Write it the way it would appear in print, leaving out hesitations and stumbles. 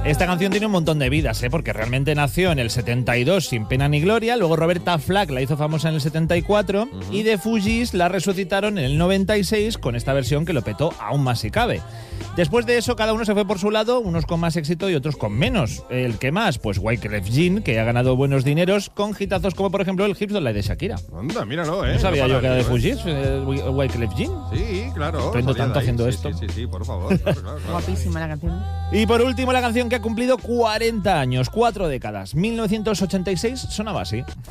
Esta canción tiene un montón de vidas, porque realmente nació en el 72 sin pena ni gloria, luego Roberta Flack la hizo famosa en el 74 y The Fugees la resucitaron en el 96 con esta versión que lo petó aún más si cabe. Después de eso, cada uno se fue por su lado, unos con más éxito y otros con menos. ¿El que más? Pues Wyclef Jean, que ha ganado buenos dineros con hitazos como, por ejemplo, el Hips Don't Lie de Shakira. Anda, míralo, No sabía yo que era de Fugees, Wyclef Jean. Sí, claro. Aprendo tanto haciendo esto. Sí, por favor. Claro. Guapísima la canción. Y por último, la canción que ha cumplido 40 años, 4 décadas. 1986 sonaba así.